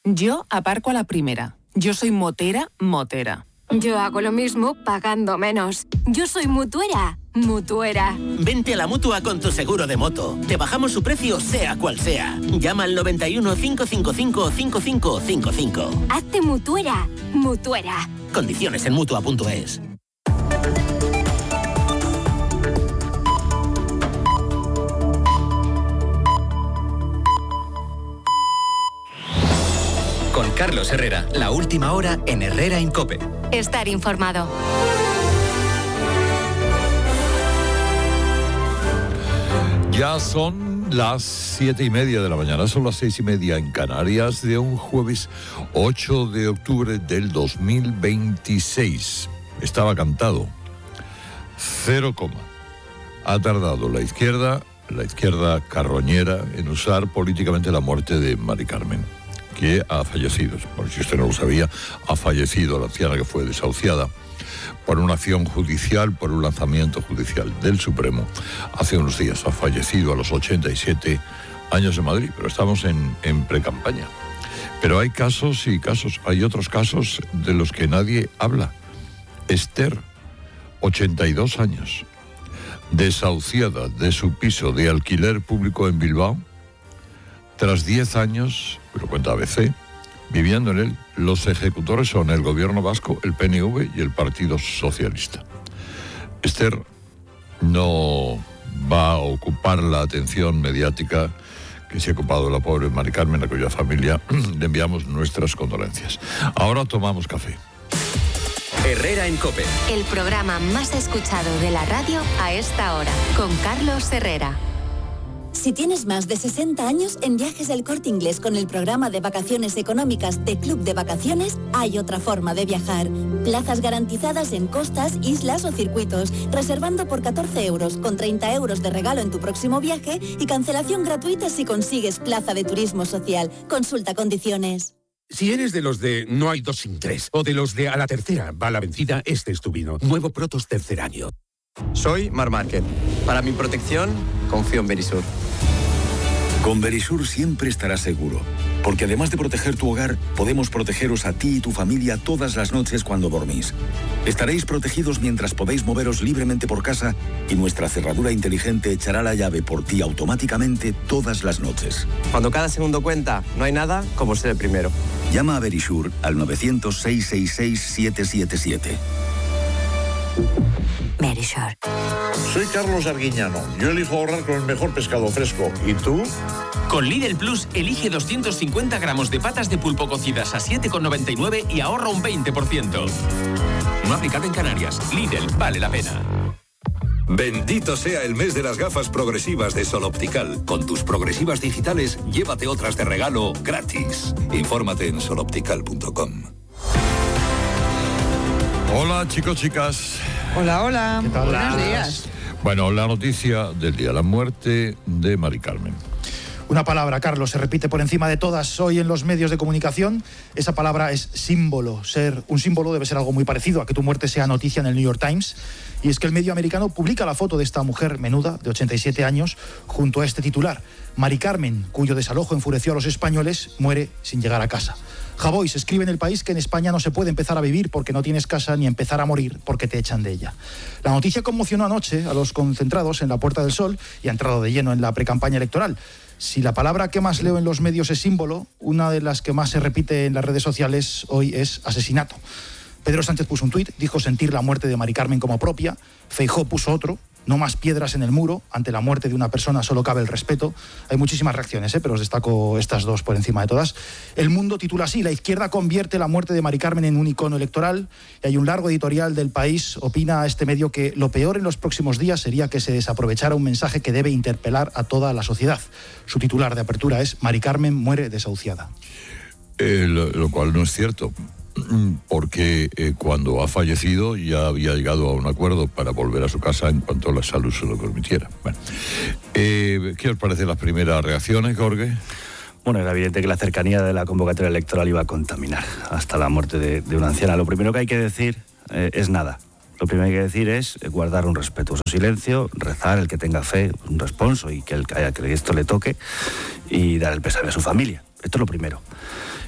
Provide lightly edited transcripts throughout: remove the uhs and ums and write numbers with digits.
Yo aparco a la primera. Yo soy motera. Yo hago lo mismo pagando menos. Yo soy mutuera. Vente a la Mutua con tu seguro de moto. Te bajamos su precio sea cual sea. Llama al 91 555 5555. Hazte mutuera. Condiciones en Mutua.es. Con Carlos Herrera, la última hora en Herrera en COPE. Estar informado. Ya son las 7:30 de la mañana, son las 6:30 en Canarias de un jueves 8 de octubre del 2026. Estaba cantado. 0, ha tardado la izquierda carroñera, en usar políticamente la muerte de Mari Carmen, que ha fallecido. Por si usted no lo sabía, ha fallecido la anciana que fue desahuciada por una acción judicial, por un lanzamiento judicial del Supremo. Hace unos días ha fallecido a los 87 años en Madrid, pero estamos en precampaña. Pero hay casos y casos, hay otros casos de los que nadie habla. Esther, 82 años, desahuciada de su piso de alquiler público en Bilbao, tras 10 años, lo cuenta ABC, viviendo en él. Los ejecutores son el gobierno vasco, el PNV y el Partido Socialista. Esther no va a ocupar la atención mediática que se ha ocupado la pobre Mari Carmen, a cuya familia le enviamos nuestras condolencias. Ahora tomamos café. Herrera en COPE. El programa más escuchado de la radio a esta hora, con Carlos Herrera. Si tienes más de 60 años, en Viajes El Corte Inglés con el programa de vacaciones económicas de Club de Vacaciones, hay otra forma de viajar. Plazas garantizadas en costas, islas o circuitos, reservando por 14 euros, con 30 euros de regalo en tu próximo viaje y cancelación gratuita si consigues plaza de turismo social. Consulta condiciones. Si eres de los de no hay dos sin tres, o de los de a la tercera va la vencida, este es tu vino. Nuevo Protos tercer año. Soy Mar Márquez. Para mi protección, confío en Verisur. Con Verisur siempre estarás seguro, porque además de proteger tu hogar, podemos protegeros a ti y tu familia todas las noches cuando dormís. Estaréis protegidos mientras podéis moveros libremente por casa y nuestra cerradura inteligente echará la llave por ti automáticamente todas las noches. Cuando cada segundo cuenta, no hay nada como ser el primero. Llama a Verisur al 900-666-777. Verisur. Soy Carlos Arguiñano. Yo elijo ahorrar con el mejor pescado fresco. ¿Y tú? Con Lidl Plus, elige 250 gramos de patas de pulpo cocidas a 7,99 y ahorra un 20%. No aplicado en Canarias. Lidl, vale la pena. Bendito sea el mes de las gafas progresivas de Sol Optical. Con tus progresivas digitales, llévate otras de regalo gratis. Infórmate en soloptical.com. Hola, chicos, chicas. Hola. ¿Qué tal? Buenos días. Bueno, la noticia del día, la muerte de Mari Carmen. Una palabra, Carlos, se repite por encima de todas hoy en los medios de comunicación. Esa palabra es símbolo. Ser un símbolo debe ser algo muy parecido a que tu muerte sea noticia en el New York Times. Y es que el medio americano publica la foto de esta mujer menuda, de 87 años, junto a este titular. Mari Carmen, cuyo desalojo enfureció a los españoles, muere sin llegar a casa. Javois escribe en El País que en España no se puede empezar a vivir porque no tienes casa, ni empezar a morir porque te echan de ella. La noticia conmocionó anoche a los concentrados en la Puerta del Sol y ha entrado de lleno en la precampaña electoral. Si la palabra que más leo en los medios es símbolo, una de las que más se repite en las redes sociales hoy es asesinato. Pedro Sánchez puso un tuit, dijo sentir la muerte de Mari Carmen como propia. Feijóo puso otro, no más piedras en el muro, ante la muerte de una persona solo cabe el respeto. Hay muchísimas reacciones, pero os destaco estas dos por encima de todas. El Mundo titula así: la izquierda convierte la muerte de Mari Carmen en un icono electoral. Y hay un largo editorial del País, opina a este medio que lo peor en los próximos días sería que se desaprovechara un mensaje que debe interpelar a toda la sociedad. Su titular de apertura es: Mari Carmen muere desahuciada. Lo cual no es cierto, porque cuando ha fallecido ya había llegado a un acuerdo para volver a su casa en cuanto la salud se lo permitiera. Bueno, ¿qué os parecen las primeras reacciones, Jorge? Bueno, era evidente que la cercanía de la convocatoria electoral iba a contaminar hasta la muerte de una anciana. Lo primero que hay que decir es nada. Lo primero que hay que decir es guardar un respetuoso silencio, rezar, el que tenga fe, un responso y que el que esto le toque, y dar el pésame a su familia. Esto es lo primero.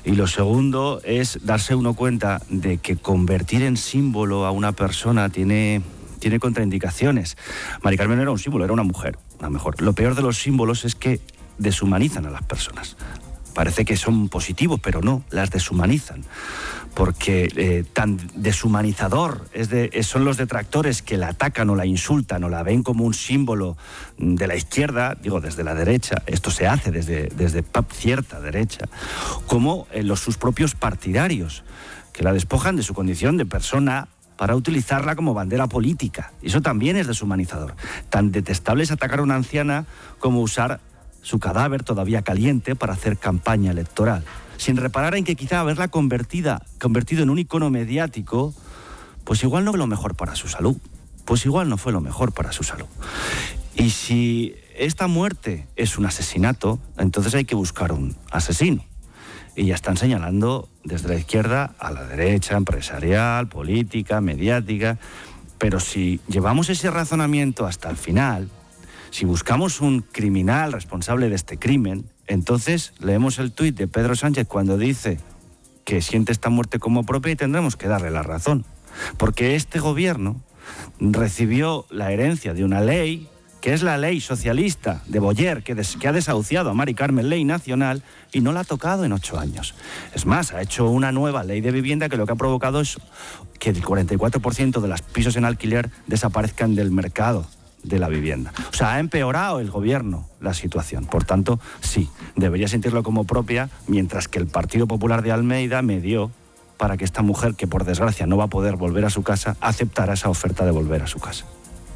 Y lo segundo es darse uno cuenta de que convertir en símbolo a una persona tiene contraindicaciones. Mari Carmen era un símbolo, era una mujer, a lo mejor. Lo peor de los símbolos es que deshumanizan a las personas. Parece que son positivos, pero no, las deshumanizan. Porque tan deshumanizador son los detractores que la atacan o la insultan o la ven como un símbolo de la izquierda, digo, desde la derecha, esto se hace desde cierta derecha, como sus propios partidarios, que la despojan de su condición de persona para utilizarla como bandera política. Y eso también es deshumanizador. Tan detestable es atacar a una anciana como usar su cadáver todavía caliente para hacer campaña electoral, sin reparar en que quizá haberla convertido en un icono mediático, pues igual no fue lo mejor para su salud. Y si esta muerte es un asesinato, entonces hay que buscar un asesino. Y ya están señalando desde la izquierda a la derecha, empresarial, política, mediática. Pero si llevamos ese razonamiento hasta el final, si buscamos un criminal responsable de este crimen, entonces leemos el tuit de Pedro Sánchez cuando dice que siente esta muerte como propia y tendremos que darle la razón. Porque este gobierno recibió la herencia de una ley, que es la ley socialista de Boyer, que ha desahuciado a Mari Carmen, ley nacional, y no la ha tocado en 8 años. Es más, ha hecho una nueva ley de vivienda que lo que ha provocado es que el 44% de los pisos en alquiler desaparezcan del mercado de la vivienda. O sea, ha empeorado el gobierno la situación. Por tanto, sí, debería sentirlo como propia, mientras que el Partido Popular de Almeida medió para que esta mujer, que por desgracia no va a poder volver a su casa, aceptara esa oferta de volver a su casa.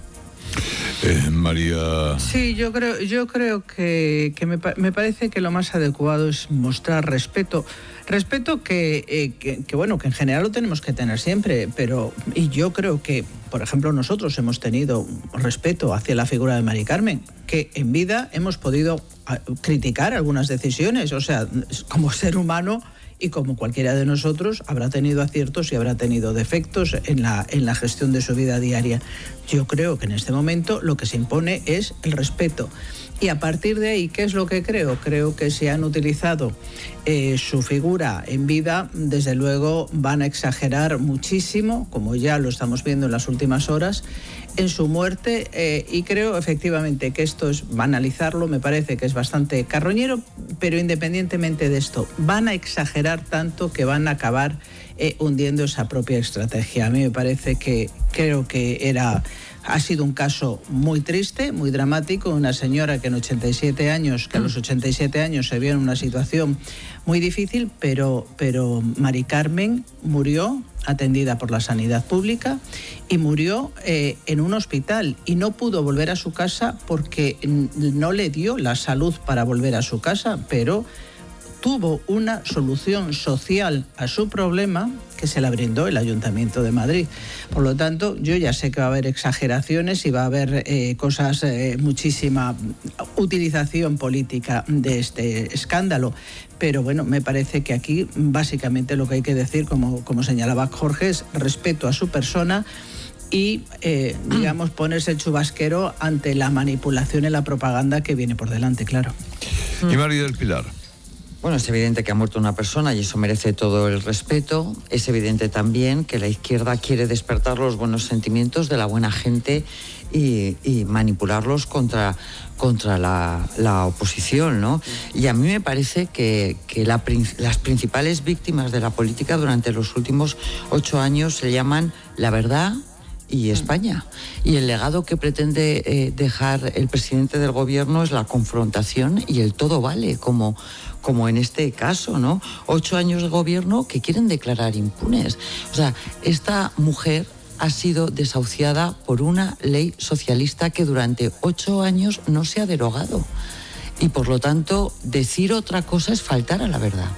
María. Sí, yo creo que me parece que lo más adecuado es mostrar respeto. Respeto que en general lo tenemos que tener siempre, y yo creo que, por ejemplo, nosotros hemos tenido respeto hacia la figura de Mari Carmen, que en vida hemos podido criticar algunas decisiones, o sea, como ser humano y como cualquiera de nosotros habrá tenido aciertos y habrá tenido defectos en la gestión de su vida diaria. Yo creo que en este momento lo que se impone es el respeto. Y a partir de ahí, ¿qué es lo que creo? Creo que si han utilizado su figura en vida, desde luego van a exagerar muchísimo, como ya lo estamos viendo en las últimas horas, en su muerte, y creo efectivamente que esto es banalizarlo, me parece que es bastante carroñero, pero independientemente de esto, van a exagerar tanto que van a acabar hundiendo esa propia estrategia. A mí me parece que creo que ha sido un caso muy triste, muy dramático, una señora que a los 87 años se vio en una situación muy difícil, pero Mari Carmen murió atendida por la sanidad pública y murió en un hospital y no pudo volver a su casa porque no le dio la salud para volver a su casa, pero tuvo una solución social a su problema que se la brindó el Ayuntamiento de Madrid. Por lo tanto, yo ya sé que va a haber exageraciones y va a haber muchísima utilización política de este escándalo, pero bueno, me parece que aquí básicamente lo que hay que decir, como señalaba Jorge, es respeto a su persona y, ponerse el chubasquero ante la manipulación y la propaganda que viene por delante, claro. Y María del Pilar. Bueno, es evidente que ha muerto una persona y eso merece todo el respeto. Es evidente también que la izquierda quiere despertar los buenos sentimientos de la buena gente y manipularlos contra la oposición, ¿no? Y a mí me parece que las principales víctimas de la política durante los últimos 8 años se llaman La Verdad y España. Y el legado que pretende dejar el presidente del gobierno es la confrontación y el todo vale, como en este caso, ¿no? 8 años de gobierno que quieren declarar impunes. O sea, esta mujer ha sido desahuciada por una ley socialista que durante 8 años no se ha derogado. Y por lo tanto, decir otra cosa es faltar a la verdad.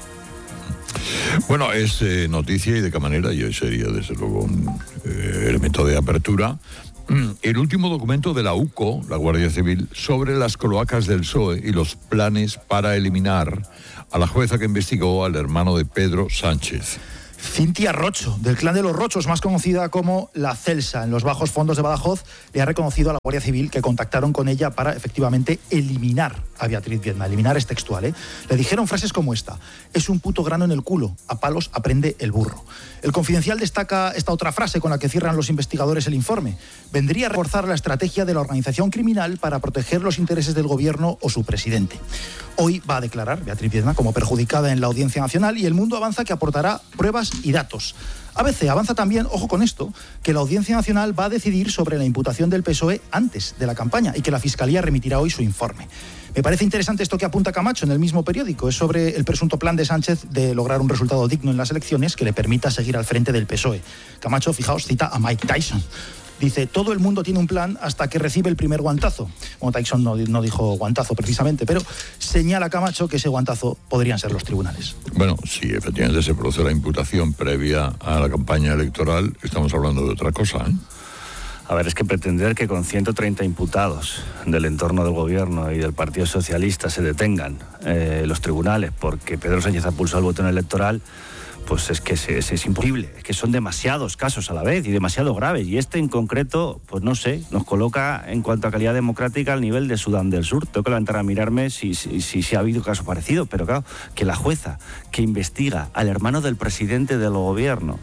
Bueno, es noticia y de qué manera, y hoy sería desde luego un elemento de apertura, el último documento de la UCO, la Guardia Civil, sobre las cloacas del PSOE y los planes para eliminar a la jueza que investigó al hermano de Pedro Sánchez. Cintia Rocho, del clan de los Rochos, más conocida como la Celsa, en los bajos fondos de Badajoz, le ha reconocido a la Guardia Civil que contactaron con ella para efectivamente eliminar a Beatriz Viedma. Eliminar es textual, ¿eh? Le dijeron frases como esta: es un puto grano en el culo, a palos aprende el burro. El Confidencial destaca esta otra frase con la que cierran los investigadores el informe: vendría a reforzar la estrategia de la organización criminal para proteger los intereses del gobierno o su presidente. Hoy va a declarar Beatriz Viedma como perjudicada en la Audiencia Nacional y El Mundo avanza que aportará pruebas y datos. ABC avanza también, ojo con esto, que la Audiencia Nacional va a decidir sobre la imputación del PSOE antes de la campaña y que la Fiscalía remitirá hoy su informe. Me parece interesante esto que apunta Camacho en el mismo periódico. Es sobre el presunto plan de Sánchez de lograr un resultado digno en las elecciones que le permita seguir al frente del PSOE. Camacho, fijaos, cita a Mike Tyson. Dice: todo el mundo tiene un plan hasta que recibe el primer guantazo. Bueno, Tyson no dijo guantazo precisamente, pero señala Camacho que ese guantazo podrían ser los tribunales. Bueno, si efectivamente se produce la imputación previa a la campaña electoral, estamos hablando de otra cosa, ¿eh? A ver, es que pretender que con 130 imputados del entorno del gobierno y del Partido Socialista se detengan los tribunales porque Pedro Sánchez ha pulsado el botón electoral, pues es que es imposible. Es que son demasiados casos a la vez y demasiado graves. Y este en concreto, pues no sé, nos coloca en cuanto a calidad democrática al nivel de Sudán del Sur. Tengo que levantar a mirarme si ha habido caso parecido. Pero claro, que la jueza que investiga al hermano del presidente del gobierno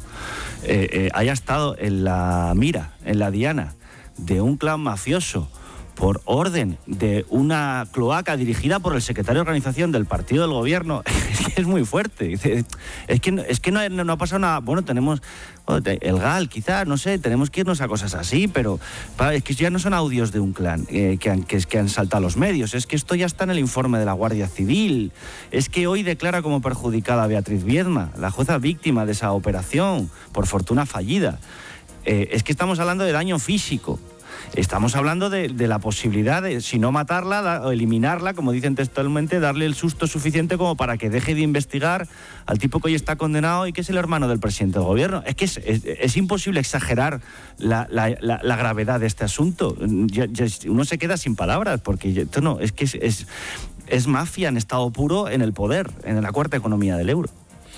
haya estado en la mira, en la diana de un clan mafioso por orden de una cloaca dirigida por el secretario de organización del partido del gobierno, es muy fuerte. Es que no ha pasado nada. Bueno, tenemos el GAL, quizás, no sé, tenemos que irnos a cosas así, pero es que ya no son audios de un clan que han saltado a los medios. Es que esto ya está en el informe de la Guardia Civil. Es que hoy declara como perjudicada a Beatriz Viedma, la jueza víctima de esa operación, por fortuna fallida. Es que estamos hablando de daño físico. Estamos hablando de la posibilidad de, si no matarla, o eliminarla, como dicen textualmente, darle el susto suficiente como para que deje de investigar al tipo que hoy está condenado y que es el hermano del presidente del gobierno. Es que es imposible exagerar la gravedad de este asunto. Uno se queda sin palabras, porque esto no, es que es mafia en estado puro en el poder, en la cuarta economía del euro.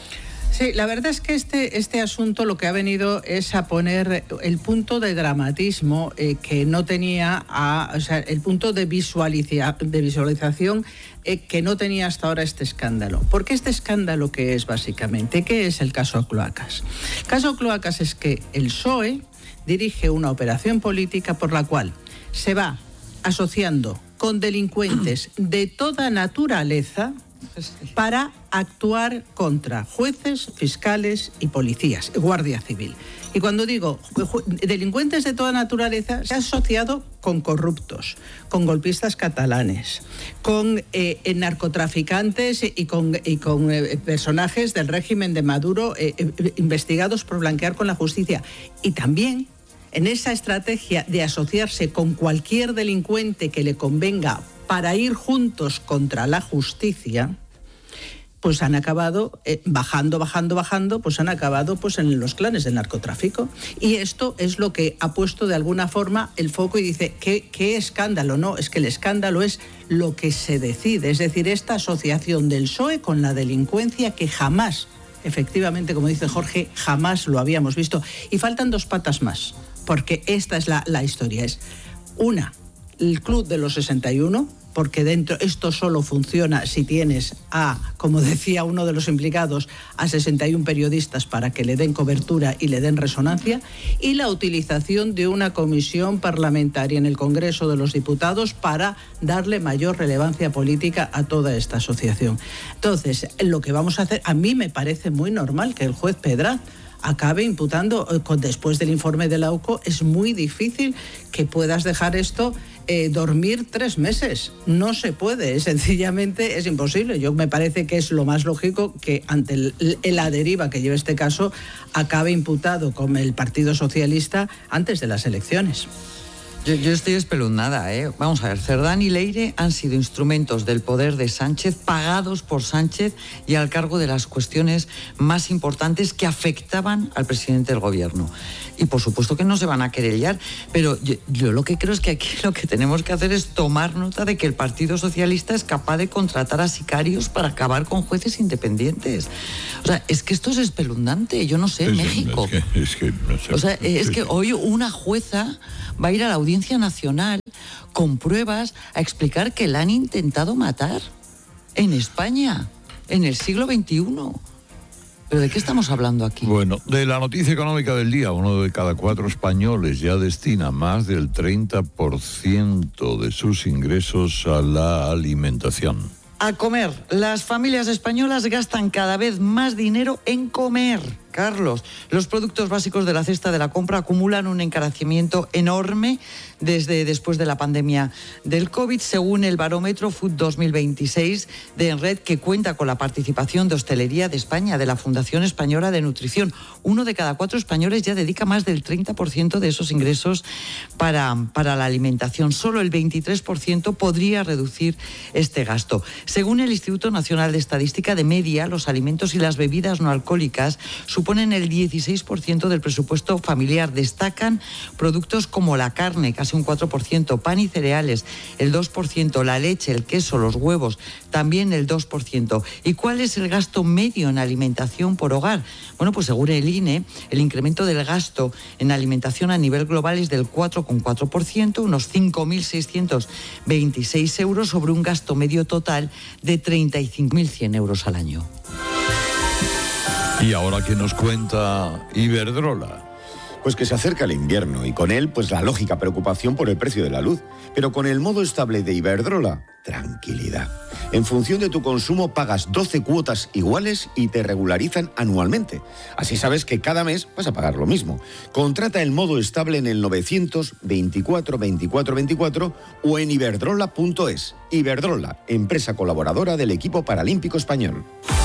Sí, la verdad es que este asunto lo que ha venido es a poner el punto de dramatismo que no tenía, o sea, el punto de visualización que no tenía hasta ahora este escándalo. Porque este escándalo, ¿qué es básicamente? ¿Qué es el caso Cloacas? El caso Cloacas es que el PSOE dirige una operación política por la cual se va asociando con delincuentes de toda naturaleza para actuar contra jueces, fiscales y policías, Guardia Civil. Y cuando digo delincuentes de toda naturaleza, se ha asociado con corruptos, con golpistas catalanes, con narcotraficantes y con personajes del régimen de Maduro investigados por blanquear con la justicia. Y también en esa estrategia de asociarse con cualquier delincuente que le convenga para ir juntos contra la justicia, pues han acabado bajando, pues han acabado pues en los clanes del narcotráfico. Y esto es lo que ha puesto de alguna forma el foco y dice, ¿qué escándalo? No, es que el escándalo es lo que se decide, es decir, esta asociación del PSOE con la delincuencia que jamás, efectivamente, como dice Jorge, jamás lo habíamos visto. Y faltan dos patas más, porque esta es la historia. Es una, el Club de los 61, porque dentro esto solo funciona si tienes como decía uno de los implicados, a 61 periodistas para que le den cobertura y le den resonancia, y la utilización de una comisión parlamentaria en el Congreso de los Diputados para darle mayor relevancia política a toda esta asociación. Entonces, lo que vamos a hacer, a mí me parece muy normal que el juez Pedraz acabe imputando, después del informe de la UCO, es muy difícil que puedas dejar esto dormir 3 meses. No se puede, sencillamente es imposible. Yo me parece que es lo más lógico que ante la deriva que lleva este caso acabe imputado con el Partido Socialista antes de las elecciones. Yo estoy espeluznada, ¿eh? Vamos a ver, Cerdán y Leire han sido instrumentos del poder de Sánchez, pagados por Sánchez y al cargo de las cuestiones más importantes que afectaban al presidente del gobierno. Y por supuesto que no se van a querellar, pero yo lo que creo es que aquí lo que tenemos que hacer es tomar nota de que el Partido Socialista es capaz de contratar a sicarios para acabar con jueces independientes. O sea, es que esto es espeluznante, yo no sé, México. Es que no sé. O sea, es que hoy una jueza va a ir a la Audiencia Nacional con pruebas a explicar que la han intentado matar en España, en el siglo XXI. ¿Pero de qué estamos hablando aquí? Bueno, de la noticia económica del día, 1 de cada 4 españoles ya destina más del 30% de sus ingresos a la alimentación. A comer. Las familias españolas gastan cada vez más dinero en comer. Carlos, los productos básicos de la cesta de la compra acumulan un encarecimiento enorme desde después de la pandemia del COVID, según el barómetro Food 2026 de Enred, que cuenta con la participación de Hostelería de España, de la Fundación Española de Nutrición. 1 de cada 4 españoles ya dedica más del 30% de esos ingresos para la alimentación. Solo el 23% podría reducir este gasto. Según el Instituto Nacional de Estadística, de media, los alimentos y las bebidas no alcohólicas suponen el 16% del presupuesto familiar. Destacan productos como la carne, casi un 4%, pan y cereales, el 2%, la leche, el queso, los huevos, también el 2%. ¿Y cuál es el gasto medio en alimentación por hogar? Bueno, pues según el INE, el incremento del gasto en alimentación a nivel global es del 4,4%, unos 5.626 euros sobre un gasto medio total de 35.100 euros al año. Y ahora, ¿qué nos cuenta Iberdrola? Pues que se acerca el invierno y con él pues la lógica preocupación por el precio de la luz. Pero con el modo estable de Iberdrola, tranquilidad. En función de tu consumo pagas 12 cuotas iguales y te regularizan anualmente. Así sabes que cada mes vas a pagar lo mismo. Contrata el modo estable en el 924 24 24 o en iberdrola.es. Iberdrola, empresa colaboradora del equipo paralímpico español.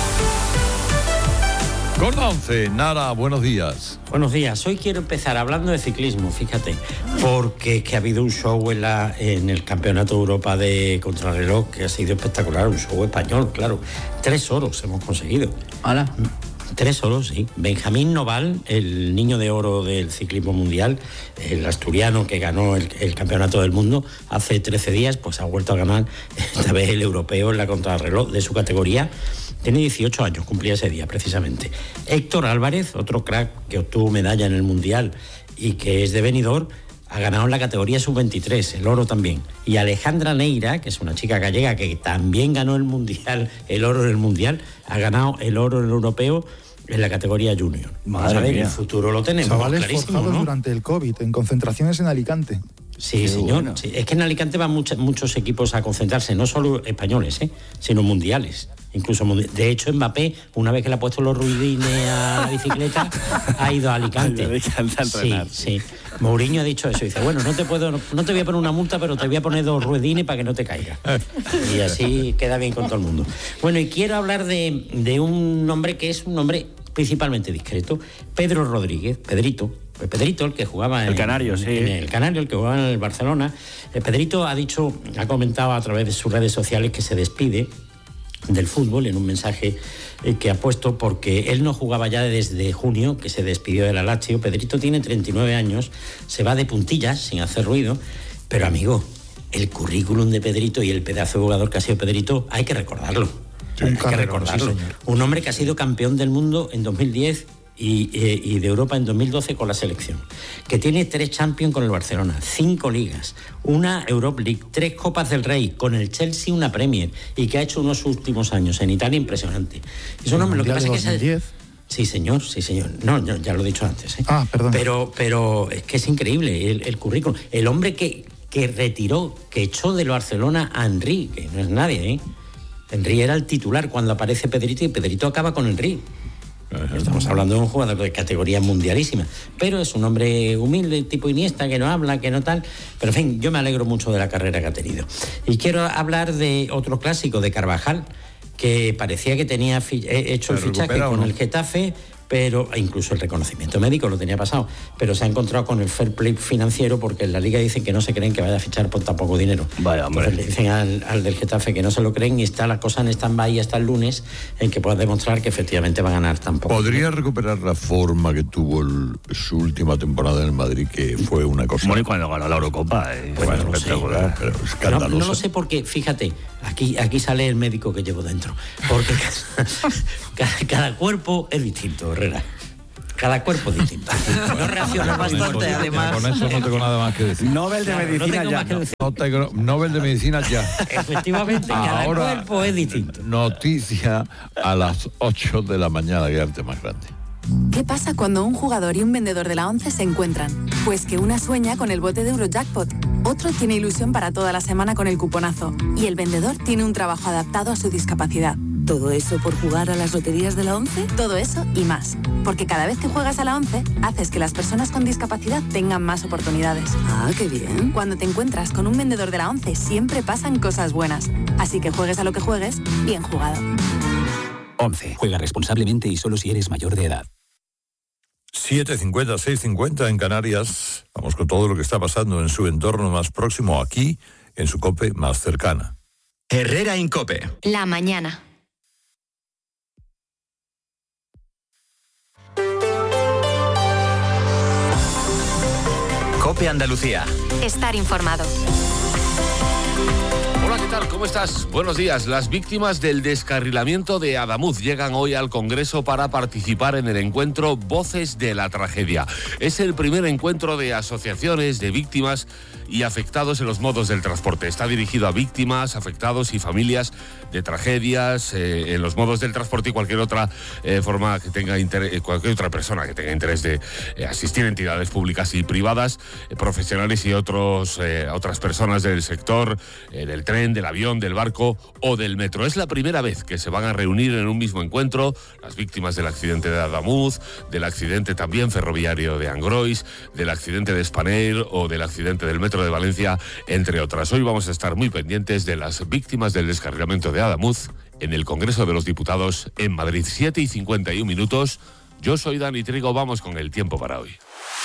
Con 11, Nara, buenos días. Buenos días. Hoy quiero empezar hablando de ciclismo, fíjate, porque es que ha habido un show en el Campeonato de Europa de Contrarreloj que ha sido espectacular, un show español, claro. 3 oros hemos conseguido. ¿Hala? 3 oros, sí. Benjamín Noval, el niño de oro del ciclismo mundial, el asturiano que ganó el Campeonato del Mundo hace 13 días, pues ha vuelto a ganar esta vez el europeo en la contrarreloj de su categoría. Tiene 18 años, cumplía ese día precisamente. Héctor Álvarez, otro crack que obtuvo medalla en el Mundial y que es de Benidorm, ha ganado en la categoría sub-23, el oro también. Y Alejandra Neira, que es una chica gallega que también ganó el Mundial, el oro en el Mundial, ha ganado el oro en el europeo en la categoría junior. Vamos a ver, el futuro lo tenemos chavales clarísimo, forjados, ¿no? Durante el COVID, en concentraciones en Alicante. Sí, qué señor. Bueno. Sí. Es que en Alicante van muchos equipos a concentrarse, no solo españoles, sino mundiales. Incluso, de hecho, Mbappé, una vez que le ha puesto los ruidines a la bicicleta, ha ido a Alicante. Sí. Mourinho ha dicho eso. Dice, bueno, no te voy a poner una multa, pero te voy a poner 2 ruidines para que no te caiga. Y así queda bien con todo el mundo. Bueno, y quiero hablar de un nombre que es un nombre principalmente discreto. Pedro Rodríguez, Pedrito, el que jugaba en el Canario, el que jugaba en el Barcelona. Pedrito ha comentado a través de sus redes sociales que se despide del fútbol en un mensaje que ha puesto porque él no jugaba ya desde junio, que se despidió de la Lazio. Pedrito tiene 39 años, se va de puntillas sin hacer ruido, pero amigo, el currículum de Pedrito y el pedazo de jugador que ha sido Pedrito hay que recordarlo. Hay que recordarlo. Sí, un hombre que ha sido campeón del mundo en 2010 y de Europa en 2012 con la selección, que tiene 3 Champions con el Barcelona, 5 ligas, una Europa League, 3 Copas del Rey, con el Chelsea una Premier, y que ha hecho unos últimos años en Italia impresionante. Es un hombre, lo que pasa es que 2010. Sí, señor. No, ya lo he dicho antes. Perdón. Pero es que es increíble el currículum. El hombre que retiró, que echó del Barcelona a Henry, que no es nadie, Henry era el titular cuando aparece Pedrito y Pedrito acaba con Henry. Estamos hablando de un jugador de categoría mundialísima, pero es un hombre humilde, tipo Iniesta, que no habla, que no tal. Pero en fin, yo me alegro mucho de la carrera que ha tenido. Y quiero hablar de otro clásico, de Carvajal, que parecía que tenía hecho el fichaje con el Getafe, pero incluso el reconocimiento médico lo tenía pasado, pero se ha encontrado con el fair play financiero porque en la Liga dicen que no se creen que vaya a fichar por tan poco dinero. Vaya, hombre. Entonces le dicen al del Getafe que no se lo creen y está la cosa en stand-by hasta el lunes en que pueda demostrar que efectivamente va a ganar tan poco. ¿Podría recuperar la forma que tuvo su última temporada en el Madrid, que fue una cosa... Bueno, y cuando ganó la Eurocopa, bueno, espectacular, pero escandaloso. No lo sé porque, fíjate, aquí sale el médico que llevo dentro, porque cada cuerpo es distinto, Herrera. Cada cuerpo es distinto. No reacciona bastante, además. Con eso no tengo nada más que decir. Nobel de Medicina ya. Nobel de Medicina ya. Efectivamente, cada cuerpo es distinto. Noticia a las 8 de la mañana, que arte más grande. ¿Qué pasa cuando un jugador y un vendedor de la ONCE se encuentran? Pues que una sueña con el bote de Eurojackpot, otro tiene ilusión para toda la semana con el cuponazo y el vendedor tiene un trabajo adaptado a su discapacidad. ¿Todo eso por jugar a las loterías de la ONCE? Todo eso y más. Porque cada vez que juegas a la ONCE, haces que las personas con discapacidad tengan más oportunidades. Ah, qué bien. Cuando te encuentras con un vendedor de la ONCE, siempre pasan cosas buenas. Así que juegues a lo que juegues, bien jugado. 11. Juega responsablemente y solo si eres mayor de edad. 7:50, 6:50 en Canarias. Vamos con todo lo que está pasando en su entorno más próximo, aquí, en su COPE más cercana. Herrera Incope. La mañana. COPE Andalucía. Estar informado. Hola, ¿qué tal? ¿Cómo estás? Buenos días. Las víctimas del descarrilamiento de Adamuz llegan hoy al Congreso para participar en el encuentro Voces de la Tragedia. Es el primer encuentro de asociaciones de víctimas y afectados en los modos del transporte. Está dirigido a víctimas, afectados y familias de tragedias en los modos del transporte y cualquier otra forma que tenga interés, cualquier otra persona que tenga interés de asistir a entidades públicas y privadas, profesionales y otras personas del sector, del tren, del avión, del barco o del metro. Es la primera vez que se van a reunir en un mismo encuentro las víctimas del accidente de Adamuz, del accidente también ferroviario de Angrois, del accidente de Spanair o del accidente del metro de Valencia, entre otras. Hoy vamos a estar muy pendientes de las víctimas del descarrilamiento de Adamuz en el Congreso de los Diputados en Madrid. 7:51. Yo soy Dani Trigo, vamos con el tiempo para hoy.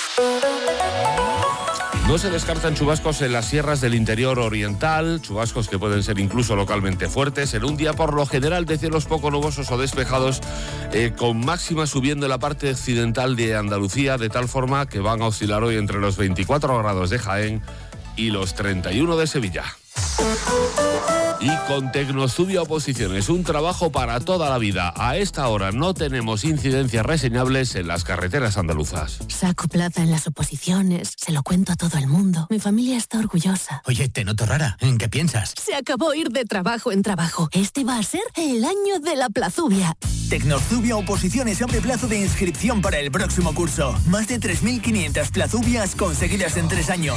No se descartan chubascos en las sierras del interior oriental, chubascos que pueden ser incluso localmente fuertes, en un día por lo general de cielos poco nubosos o despejados, con máximas subiendo en la parte occidental de Andalucía, de tal forma que van a oscilar hoy entre los 24 grados de Jaén y los 31 de Sevilla. Y con Tecnostudio Oposiciones, un trabajo para toda la vida. A esta hora no tenemos incidencias reseñables en las carreteras andaluzas. Saco plaza en las oposiciones, se lo cuento a todo el mundo. Mi familia está orgullosa. Oye, te noto rara. ¿En qué piensas? Se acabó ir de trabajo en trabajo. Este va a ser el año de la plazubia. Tecnostudio Oposiciones abre plazo de inscripción para el próximo curso. Más de 3.500 plazubias conseguidas en 3 años.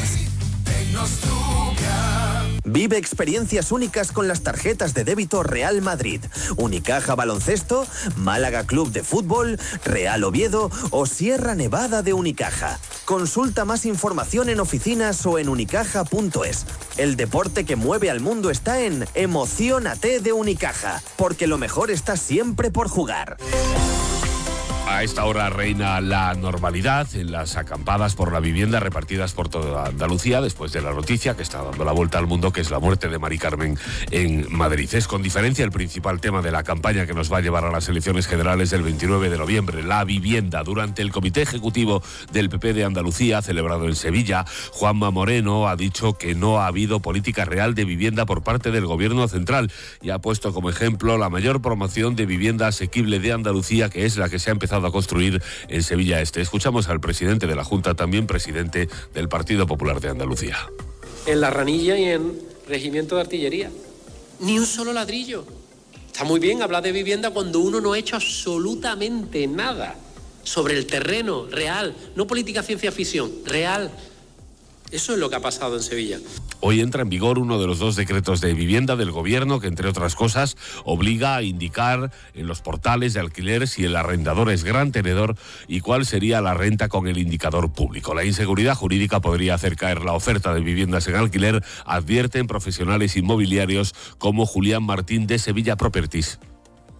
Vive experiencias únicas con las tarjetas de débito Real Madrid, Unicaja Baloncesto, Málaga Club de Fútbol, Real Oviedo o Sierra Nevada de Unicaja. Consulta más información en oficinas o en unicaja.es. El deporte que mueve al mundo está en Emociónate de Unicaja, porque lo mejor está siempre por jugar. A esta hora reina la normalidad en las acampadas por la vivienda repartidas por toda Andalucía después de la noticia que está dando la vuelta al mundo, que es la muerte de Mari Carmen en Madrid. Es con diferencia el principal tema de la campaña que nos va a llevar a las elecciones generales del 29 de noviembre, la vivienda. Durante el Comité Ejecutivo del PP de Andalucía, celebrado en Sevilla, Juanma Moreno ha dicho que no ha habido política real de vivienda por parte del Gobierno central y ha puesto como ejemplo la mayor promoción de vivienda asequible de Andalucía, que es la que se ha empezado a construir en Sevilla Este. Escuchamos al presidente de la Junta, también presidente del Partido Popular de Andalucía. En La Ranilla y en Regimiento de Artillería. Ni un solo ladrillo. Está muy bien hablar de vivienda cuando uno no ha hecho absolutamente nada sobre el terreno real, no política ciencia ficción, real. Eso es lo que ha pasado en Sevilla. Hoy entra en vigor uno de los 2 decretos de vivienda del Gobierno que, entre otras cosas, obliga a indicar en los portales de alquiler si el arrendador es gran tenedor y cuál sería la renta con el indicador público. La inseguridad jurídica podría hacer caer la oferta de viviendas en alquiler, advierten profesionales inmobiliarios como Julián Martín de Sevilla Properties.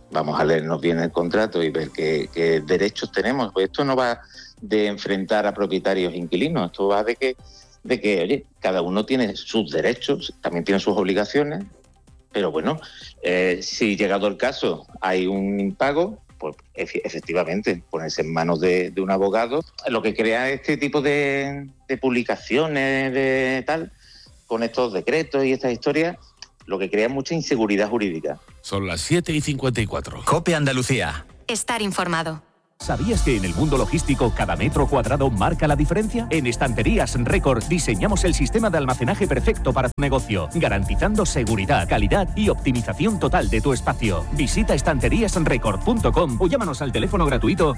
vamos a leernos bien el contrato y ver qué derechos tenemos. Pues esto no va de enfrentar a propietarios e inquilinos, esto va de que, oye, cada uno tiene sus derechos, también tiene sus obligaciones, pero bueno, si llegado el caso hay un impago, pues efectivamente ponerse en manos de un abogado. Lo que crea este tipo de publicaciones de tal, con estos decretos y estas historias, lo que crea es mucha inseguridad jurídica. Son las 7:54. COPE Andalucía. Estar informado. ¿Sabías que en el mundo logístico cada metro cuadrado marca la diferencia? En Estanterías Record diseñamos el sistema de almacenaje perfecto para tu negocio, garantizando seguridad, calidad y optimización total de tu espacio. Visita estanteríasrecord.com o llámanos al teléfono gratuito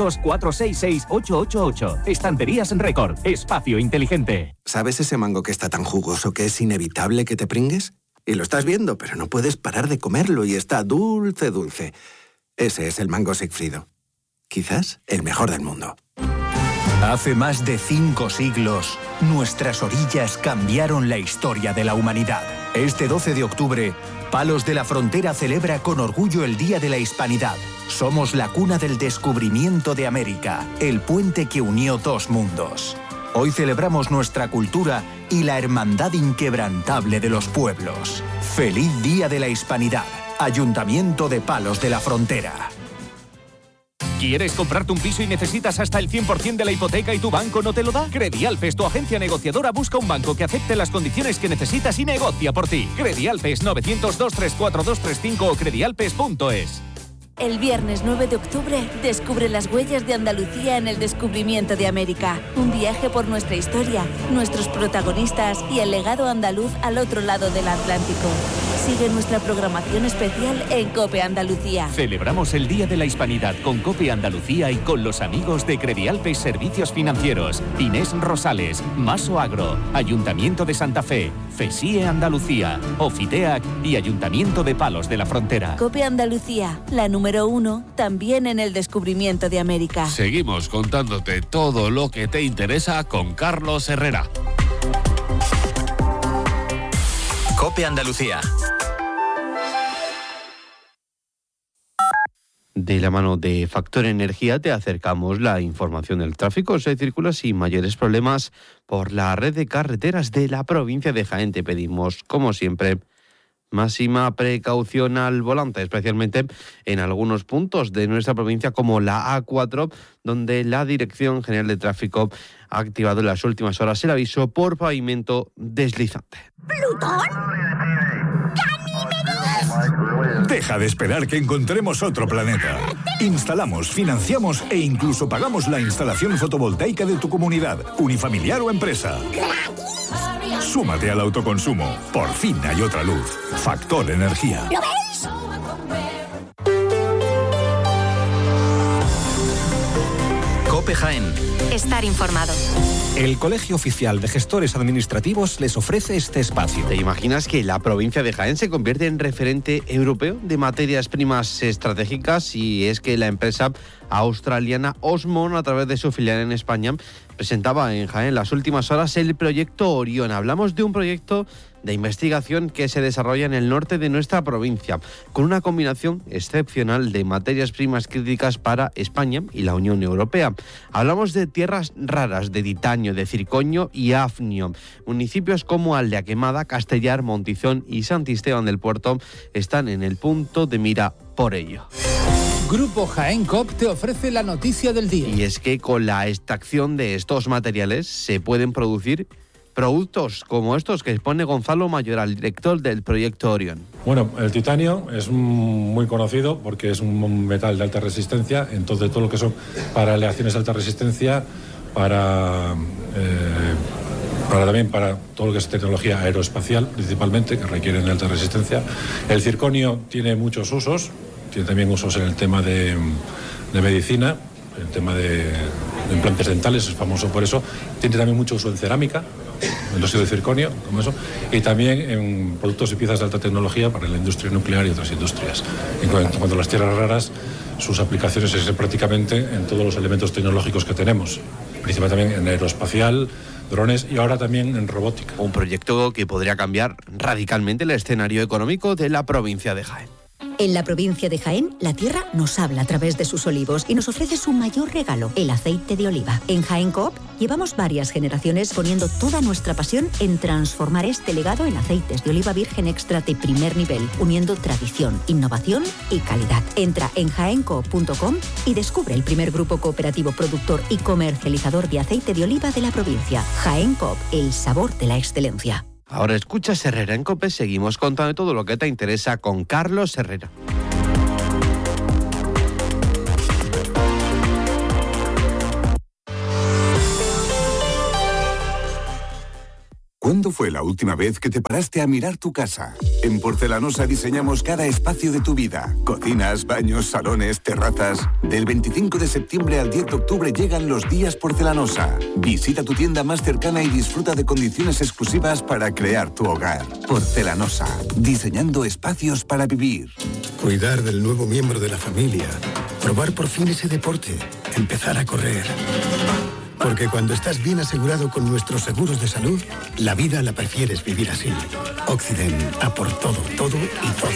900-466-888. Estanterías Record, espacio inteligente. ¿Sabes ese mango que está tan jugoso que es inevitable que te pringues? Y lo estás viendo, pero no puedes parar de comerlo y está dulce, dulce. Ese es el mango Sigfrido. Quizás el mejor del mundo. Hace más de 5 siglos, nuestras orillas cambiaron la historia de la humanidad. Este 12 de octubre, Palos de la Frontera celebra con orgullo el Día de la Hispanidad. Somos la cuna del descubrimiento de América, el puente que unió dos mundos. Hoy celebramos nuestra cultura y la hermandad inquebrantable de los pueblos. ¡Feliz Día de la Hispanidad! Ayuntamiento de Palos de la Frontera. ¿Quieres comprarte un piso y necesitas hasta el 100% de la hipoteca y tu banco no te lo da? Credialpes, tu agencia negociadora, busca un banco que acepte las condiciones que necesitas y negocia por ti. Credialpes 900-234-235 o credialpes.es. El viernes 9 de octubre descubre las huellas de Andalucía en el descubrimiento de América. Un viaje por nuestra historia, nuestros protagonistas y el legado andaluz al otro lado del Atlántico. Sigue nuestra programación especial en COPE Andalucía. Celebramos el Día de la Hispanidad con COPE Andalucía y con los amigos de Credialpes Servicios Financieros, Inés Rosales, Maso Agro, Ayuntamiento de Santa Fe, FESIE Andalucía, Ofiteac y Ayuntamiento de Palos de la Frontera. COPE Andalucía, la número 1, también en el descubrimiento de América. Seguimos contándote todo lo que te interesa con Carlos Herrera. COPE Andalucía. De la mano de Factor Energía te acercamos la información del tráfico. Se circula sin mayores problemas por la red de carreteras de la provincia de Jaén. Te pedimos, como siempre, máxima precaución al volante, especialmente en algunos puntos de nuestra provincia como la A4, donde la Dirección General de Tráfico ha activado en las últimas horas el aviso por pavimento deslizante. ¿Plutón? Deja de esperar que encontremos otro planeta. Instalamos, financiamos e incluso pagamos la instalación fotovoltaica de tu comunidad, unifamiliar o empresa. Súmate al autoconsumo. Por fin hay otra luz. Factor Energía. ¿Lo ves? COPE Jaén. Estar informado. El Colegio Oficial de Gestores Administrativos les ofrece este espacio. ¿Te imaginas que la provincia de Jaén se convierte en referente europeo de materias primas estratégicas? Y es que la empresa australiana Osmond, a través de su filial en España, presentaba en Jaén las últimas horas el proyecto Orión. Hablamos de un proyecto de investigación que se desarrolla en el norte de nuestra provincia, con una combinación excepcional de materias primas críticas para España y la Unión Europea. Hablamos de tierras raras, de titanio, de circonio y hafnio. Municipios como Aldea Quemada, Castellar, Montizón y Santisteban del Puerto están en el punto de mira por ello. Grupo Jaén Coop te ofrece la noticia del día. Y es que con la extracción de estos materiales se pueden producir productos como estos que expone Gonzalo Mayoral, director del proyecto Orión. Bueno, el titanio es muy conocido porque es un metal de alta resistencia, entonces todo lo que son para aleaciones de alta resistencia, también para todo lo que es tecnología aeroespacial, principalmente, que requieren de alta resistencia. El circonio tiene muchos usos, tiene también usos en el tema de medicina, el tema de implantes dentales, es famoso por eso. Tiene también mucho uso en cerámica, el óxido de circonio, como eso, y también en productos y piezas de alta tecnología para la industria nuclear y otras industrias. En cuanto a las tierras raras, sus aplicaciones es prácticamente en todos los elementos tecnológicos que tenemos, principalmente también en aeroespacial, drones y ahora también en robótica. Un proyecto que podría cambiar radicalmente el escenario económico de la provincia de Jaén. En la provincia de Jaén, la tierra nos habla a través de sus olivos y nos ofrece su mayor regalo, el aceite de oliva. En Jaén Coop llevamos varias generaciones poniendo toda nuestra pasión en transformar este legado en aceites de oliva virgen extra de primer nivel, uniendo tradición, innovación y calidad. Entra en jaencoop.com y descubre el primer grupo cooperativo productor y comercializador de aceite de oliva de la provincia. Jaén Coop, el sabor de la excelencia. Ahora escuchas Herrera en COPE, seguimos contando todo lo que te interesa con Carlos Herrera. ¿Cuándo fue la última vez que te paraste a mirar tu casa? En Porcelanosa diseñamos cada espacio de tu vida. Cocinas, baños, salones, terrazas. Del 25 de septiembre al 10 de octubre llegan los días Porcelanosa. Visita tu tienda más cercana y disfruta de condiciones exclusivas para crear tu hogar. Porcelanosa, diseñando espacios para vivir. Cuidar del nuevo miembro de la familia. Probar por fin ese deporte. Empezar a correr. Porque cuando estás bien asegurado con nuestros seguros de salud, la vida la prefieres vivir así. Occident, a por todo, todo y todo.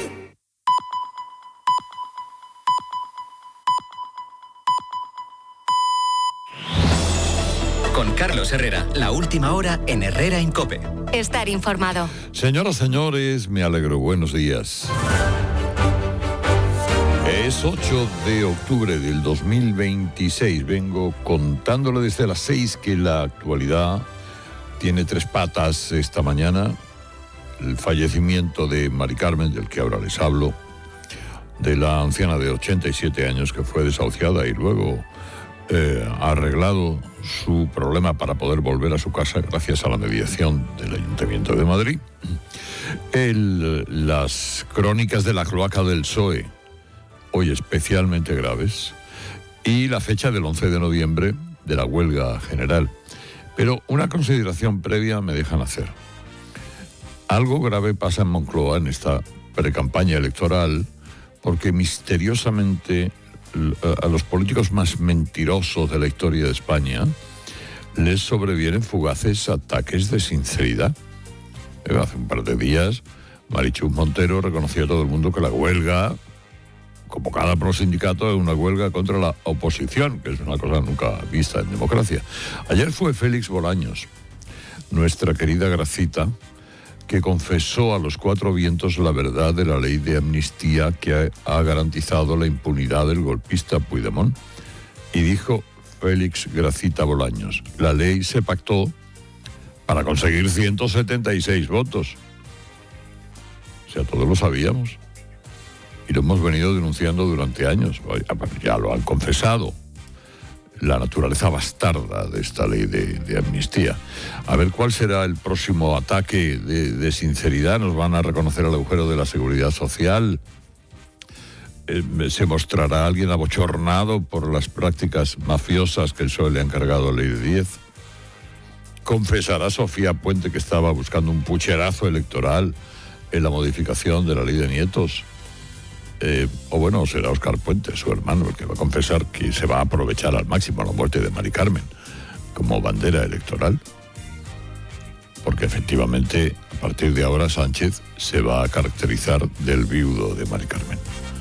Con Carlos Herrera, la última hora en Herrera en COPE. Estar informado. Señoras, señores, me alegro. Buenos días. Es 8 de octubre del 2026. Vengo contándole desde las 6 que la actualidad tiene tres patas esta mañana. El fallecimiento de Mari Carmen, del que ahora les hablo, de la anciana de 87 años que fue desahuciada y luego ha arreglado su problema para poder volver a su casa gracias a la mediación del Ayuntamiento de Madrid. Las crónicas de la cloaca del PSOE, hoy especialmente graves, y la fecha del 11 de noviembre de la huelga general. Pero una consideración previa me dejan hacer. Algo grave pasa en Moncloa en esta precampaña electoral, porque misteriosamente a los políticos más mentirosos de la historia de España les sobrevienen fugaces ataques de sinceridad. Hace un par de días, Marichus Montero reconoció a todo el mundo que la huelga convocada por los sindicatos es una huelga contra la oposición, que es una cosa nunca vista en democracia. Ayer fue Félix Bolaños, nuestra querida Gracita, que confesó a los cuatro vientos la verdad de la ley de amnistía que ha garantizado la impunidad del golpista Puigdemont. Y dijo Félix Gracita Bolaños, la ley se pactó para conseguir 176 votos. O sea, todos lo sabíamos. Y lo hemos venido denunciando durante años. Ya lo han confesado. La naturaleza bastarda de esta ley de amnistía. A ver cuál será el próximo ataque de sinceridad. Nos van a reconocer el agujero de la seguridad social. Se mostrará alguien abochornado por las prácticas mafiosas que el PSOE le ha encargado a Ley de 10. Confesará Sofía Puente que estaba buscando un pucherazo electoral en la modificación de la ley de nietos. O bueno, será Óscar Puente, su hermano, el que va a confesar que se va a aprovechar al máximo la muerte de Mari Carmen como bandera electoral. Porque efectivamente, a partir de ahora, Sánchez se va a caracterizar del viudo de Mari Carmen.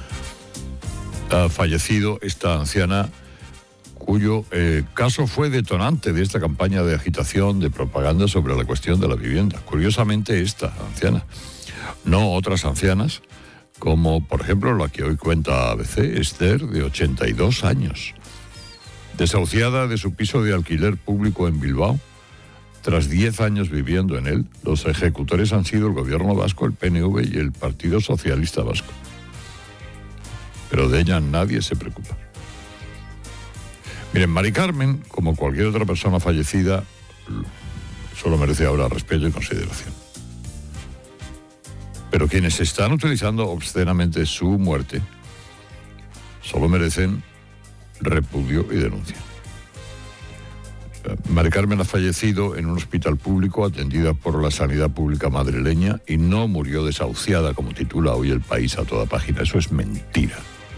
Ha fallecido esta anciana cuyo caso fue detonante de esta campaña de agitación, de propaganda sobre la cuestión de la vivienda. Curiosamente, esta anciana, no otras ancianas, como por ejemplo la que hoy cuenta ABC, Esther, de 82 años, desahuciada de su piso de alquiler público en Bilbao. Tras 10 años viviendo en él, los ejecutores han sido el gobierno vasco, el PNV y el Partido Socialista Vasco. Pero de ella nadie se preocupa. Miren, Mari Carmen, como cualquier otra persona fallecida, solo merece ahora respeto y consideración. Pero quienes están utilizando obscenamente su muerte solo merecen repudio y denuncia. Mari Carmen ha fallecido en un hospital público atendida por la sanidad pública madrileña y no murió desahuciada, como titula hoy El País a toda página. Eso es mentira.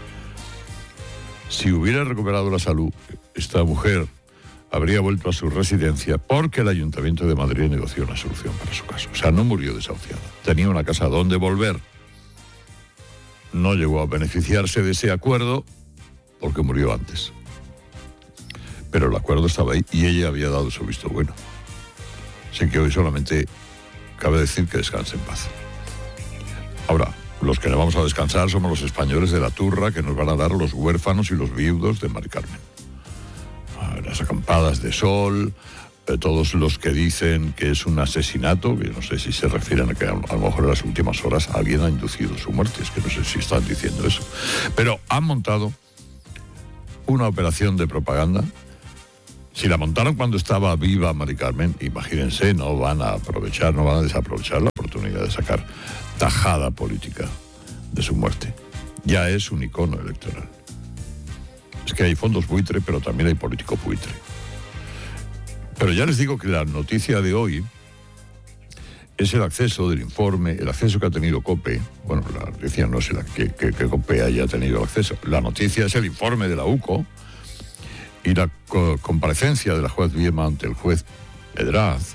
Si hubiera recuperado la salud, esta mujer habría vuelto a su residencia porque el Ayuntamiento de Madrid negoció una solución para su caso. O sea, no murió desahuciada. Tenía una casa donde volver. no llegó a beneficiarse de ese acuerdo porque murió antes. Pero el acuerdo estaba ahí y ella había dado su visto bueno. Así que hoy solamente cabe decir que descanse en paz. Ahora, los que no vamos a descansar somos los españoles de la turra que nos van a dar los huérfanos y los viudos de Mari Carmen. Las acampadas de sol, todos los que dicen que es un asesinato, que no sé si se refieren a que a lo mejor en las últimas horas alguien ha inducido su muerte, es que no sé si están diciendo eso. Pero han montado una operación de propaganda. Si la montaron cuando estaba viva Mari Carmen, imagínense, no van a desaprovechar la oportunidad de sacar tajada política de su muerte. Ya es un icono electoral. Es que hay fondos buitre, pero también hay político buitre. Pero ya les digo que la noticia de hoy es el acceso del informe, el acceso que ha tenido COPE. Bueno, la noticia no es que COPE haya tenido el acceso. La noticia es el informe de la UCO y la comparecencia de la juez Viema ante el juez Pedraz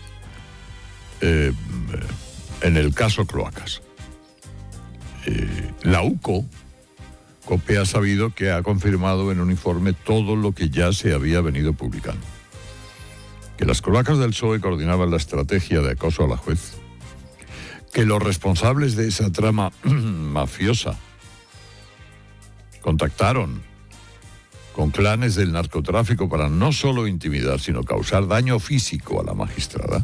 en el caso Cloacas. La UCO, COPE ha sabido que ha confirmado en un informe todo lo que ya se había venido publicando. Que las cloacas del PSOE coordinaban la estrategia de acoso a la juez, que los responsables de esa trama mafiosa contactaron con clanes del narcotráfico para no solo intimidar, sino causar daño físico a la magistrada.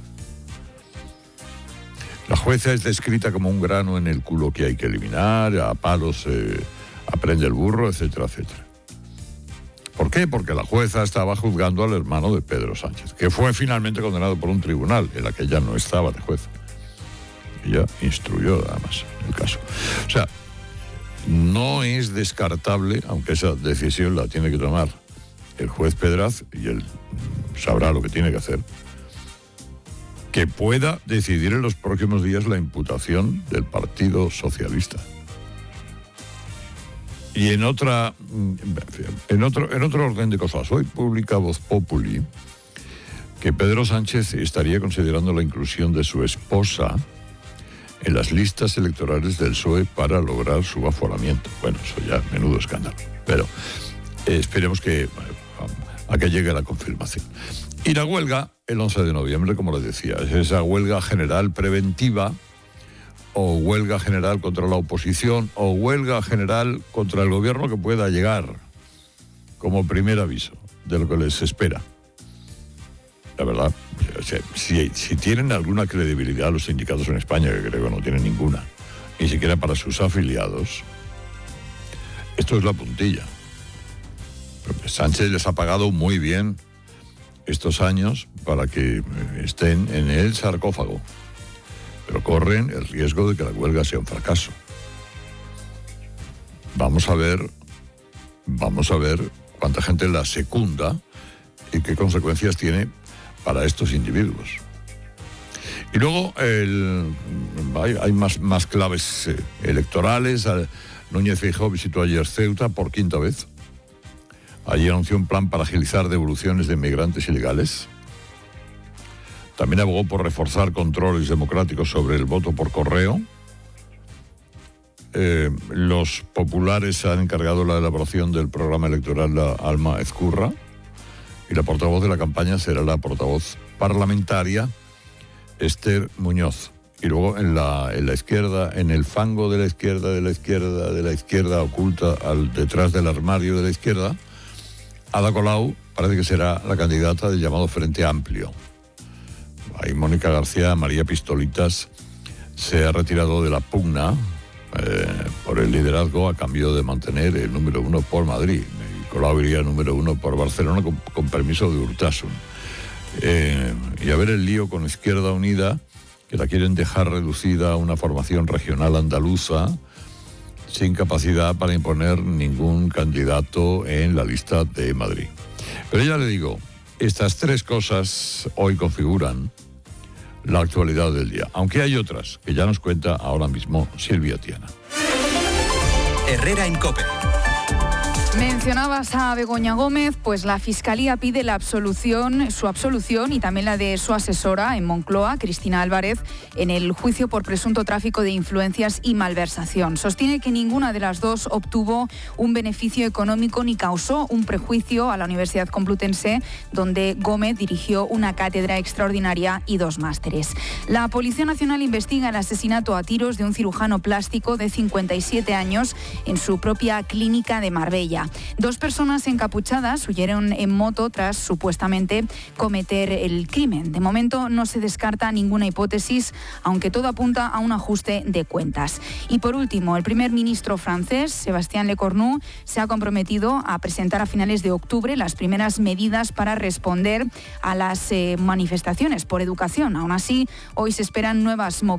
La jueza es descrita como un grano en el culo que hay que eliminar, a palos aprende el burro, etcétera, etcétera. ¿Por qué? Porque la jueza estaba juzgando al hermano de Pedro Sánchez, que fue finalmente condenado por un tribunal en la que ella no estaba de jueza. Ella instruyó además el caso. O sea, no es descartable, aunque esa decisión la tiene que tomar el juez Pedraz y él sabrá lo que tiene que hacer, que pueda decidir en los próximos días la imputación del Partido Socialista. Y en otro orden de cosas, hoy publica Voz Populi que Pedro Sánchez estaría considerando la inclusión de su esposa en las listas electorales del PSOE para lograr su aforamiento. Bueno, eso ya menudo escándalo. Pero esperemos a que llegue la confirmación. Y la huelga, el 11 de noviembre, como les decía, es esa huelga general preventiva, o huelga general contra la oposición, o huelga general contra el gobierno que pueda llegar, como primer aviso de lo que les espera. La verdad, si tienen alguna credibilidad los sindicatos en España, que creo que no tienen ninguna, ni siquiera para sus afiliados, esto es la puntilla. Porque Sánchez les ha pagado muy bien estos años para que estén en el sarcófago, pero corren el riesgo de que la huelga sea un fracaso. Vamos a ver cuánta gente la secunda y qué consecuencias tiene para estos individuos. Y luego hay más claves electorales. Núñez Feijóo visitó ayer Ceuta por quinta vez. Allí anunció un plan para agilizar devoluciones de inmigrantes ilegales. También abogó por reforzar controles democráticos sobre el voto por correo. Los populares han encargado la elaboración del programa electoral a Alma Ezcurra, y la portavoz de la campaña será la portavoz parlamentaria Esther Muñoz. Y luego en la izquierda, en el fango de la izquierda oculta detrás del armario de la izquierda, Ada Colau parece que será la candidata del llamado Frente Amplio. Ahí Mónica García María Pistolitas se ha retirado de la pugna por el liderazgo a cambio de mantener el número 1 por Madrid. Y Colau iría número 1 por Barcelona con permiso de Urtasun. Y a ver el lío con Izquierda Unida, que la quieren dejar reducida a una formación regional andaluza sin capacidad para imponer ningún candidato en la lista de Madrid. Pero ya le digo, estas tres cosas hoy configuran la actualidad del día, aunque hay otras que ya nos cuenta ahora mismo Silvia Tiana. Herrera en COPE. Mencionabas a Begoña Gómez, pues la Fiscalía pide su absolución y también la de su asesora en Moncloa, Cristina Álvarez, en el juicio por presunto tráfico de influencias y malversación. Sostiene que ninguna de las dos obtuvo un beneficio económico ni causó un prejuicio a la Universidad Complutense, donde Gómez dirigió una cátedra extraordinaria y 2 másteres. La Policía Nacional investiga el asesinato a tiros de un cirujano plástico de 57 años en su propia clínica de Marbella. 2 personas encapuchadas huyeron en moto tras supuestamente cometer el crimen. De momento no se descarta ninguna hipótesis, aunque todo apunta a un ajuste de cuentas. Y por último, el primer ministro francés, Sébastien Lecornu, se ha comprometido a presentar a finales de octubre las primeras medidas para responder a las manifestaciones por educación. Aún así, hoy se esperan nuevas movilizaciones